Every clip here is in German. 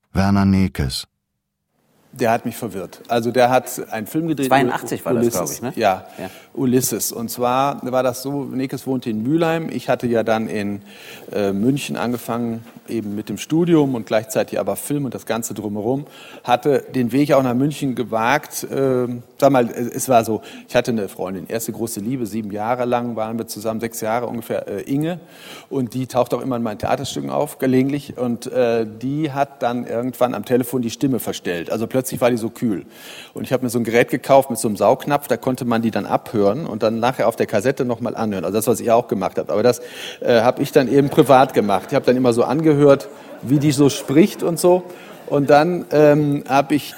Werner Nekes. Der hat mich verwirrt. Also der hat einen Film gedreht. 82 war das, glaube ich, ne? Ja, Ulysses. Und zwar war das so, Nekes wohnte in Mülheim. Ich hatte ja dann in München angefangen, eben mit dem Studium und gleichzeitig aber Film und das Ganze drumherum. Hatte den Weg auch nach München gewagt. Sag mal, es war so, ich hatte eine Freundin, erste große Liebe, 7 Jahre lang waren wir zusammen, 6 Jahre ungefähr, Inge. Und die taucht auch immer in meinen Theaterstücken auf, gelegentlich. Und die hat dann irgendwann am Telefon die Stimme verstellt. Also plötzlich war die so kühl. Und ich habe mir so ein Gerät gekauft mit so einem Saugnapf, da konnte man die dann abhören und dann nachher auf der Kassette nochmal anhören. Also das, was ihr auch gemacht habt. Aber das habe ich dann eben privat gemacht. Ich habe dann immer so angehört, wie die so spricht und so. Und dann habe ich...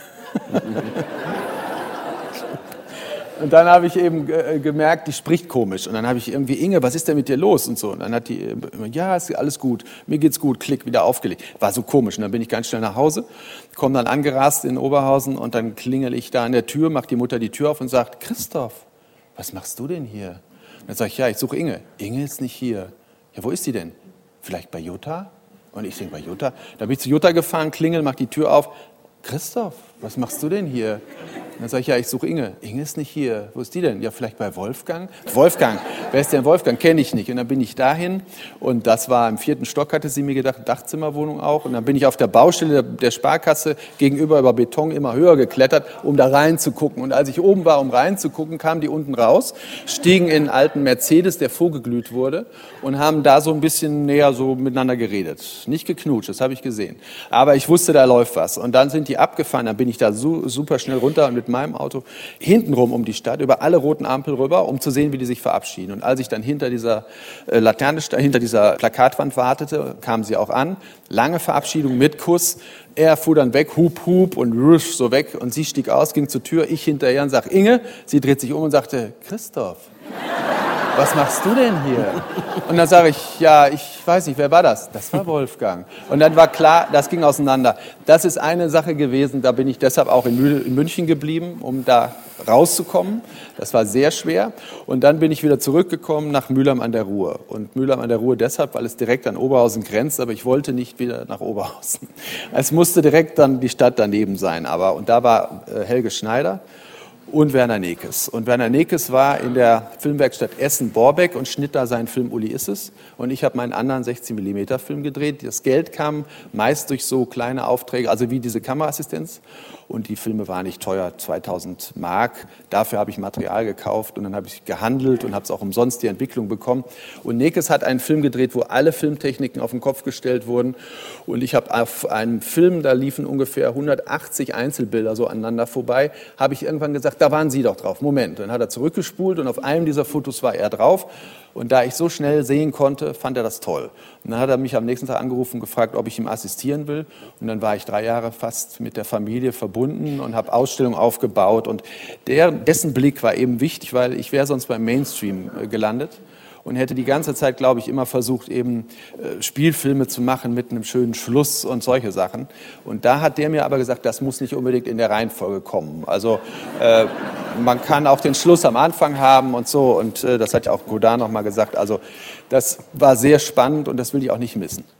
Und dann habe ich eben gemerkt, die spricht komisch. Und dann habe ich irgendwie, Inge, was ist denn mit dir los? Und so. Und dann hat die immer, ja, ist alles gut, mir geht's gut, klick, wieder aufgelegt. War so komisch. Und dann bin ich ganz schnell nach Hause, komme dann angerast in Oberhausen und dann klingel ich da an der Tür, macht die Mutter die Tür auf und sagt, Christoph, was machst du denn hier? Und dann sage ich, ja, ich suche Inge. Inge ist nicht hier. Ja, wo ist die denn? Vielleicht bei Jutta? Und ich denke, bei Jutta? Dann bin ich zu Jutta gefahren, klingel, mach die Tür auf. Christoph, was machst du denn hier? Und dann sage ich, ja, ich suche Inge. Inge ist nicht hier. Wo ist die denn? Ja, vielleicht bei Wolfgang. Wolfgang, wer ist denn Wolfgang? Kenne ich nicht. Und dann bin ich dahin und das war im 4. Stock, hatte sie mir gedacht, Dachzimmerwohnung auch. Und dann bin ich auf der Baustelle der Sparkasse gegenüber über Beton immer höher geklettert, um da reinzugucken. Und als ich oben war, um reinzugucken, kamen die unten raus, stiegen in einen alten Mercedes, der vorgeglüht wurde und haben da so ein bisschen näher so miteinander geredet. Nicht geknutscht, das habe ich gesehen. Aber ich wusste, da läuft was. Und dann sind die abgefahren, dann bin ich da super schnell runter und mit meinem Auto hintenrum um die Stadt, über alle roten Ampeln rüber, um zu sehen, wie die sich verabschieden. Und als ich dann hinter dieser Laterne, hinter dieser Plakatwand wartete, kamen sie auch an. Lange Verabschiedung mit Kuss. Er fuhr dann weg, hup, hup und rusch, so weg. Und sie stieg aus, ging zur Tür, ich hinterher und sag, Inge. Sie dreht sich um und sagte, Christoph, was machst du denn hier? Und dann sage ich, ja, ich weiß nicht, wer war das? Das war Wolfgang. Und dann war klar, das ging auseinander. Das ist eine Sache gewesen, da bin ich deshalb auch in München geblieben, um da rauszukommen. Das war sehr schwer. Und dann bin ich wieder zurückgekommen nach Mülheim an der Ruhr. Und Mülheim an der Ruhr deshalb, weil es direkt an Oberhausen grenzt, aber ich wollte nicht wieder nach Oberhausen. Es musste direkt dann die Stadt daneben sein. Und da war Helge Schneider und Werner Nekes. Und Werner Nekes war in der Filmwerkstatt Essen-Borbeck und schnitt da seinen Film Uli ist es. Und ich habe meinen anderen 16mm Film gedreht. Das Geld kam meist durch so kleine Aufträge, also wie diese Kameraassistenz. Und die Filme waren nicht teuer, 2000 Mark. Dafür habe ich Material gekauft und dann habe ich gehandelt und habe es auch umsonst die Entwicklung bekommen. Und Nekes hat einen Film gedreht, wo alle Filmtechniken auf den Kopf gestellt wurden. Und ich habe auf einem Film, da liefen ungefähr 180 Einzelbilder so aneinander vorbei, habe ich irgendwann gesagt, da waren Sie doch drauf. Moment. Dann hat er zurückgespult und auf einem dieser Fotos war er drauf. Und da ich so schnell sehen konnte, fand er das toll. Und dann hat er mich am nächsten Tag angerufen und gefragt, ob ich ihm assistieren will. Und dann war ich 3 Jahre fast mit der Familie verbunden und habe Ausstellungen aufgebaut. Und dessen Blick war eben wichtig, weil ich wäre sonst beim Mainstream gelandet. Und hätte die ganze Zeit, glaube ich, immer versucht, eben Spielfilme zu machen mit einem schönen Schluss und solche Sachen. Und da hat der mir aber gesagt, das muss nicht unbedingt in der Reihenfolge kommen. Also man kann auch den Schluss am Anfang haben und so. Und das hat ja auch Godard noch mal gesagt. Also das war sehr spannend und das will ich auch nicht missen.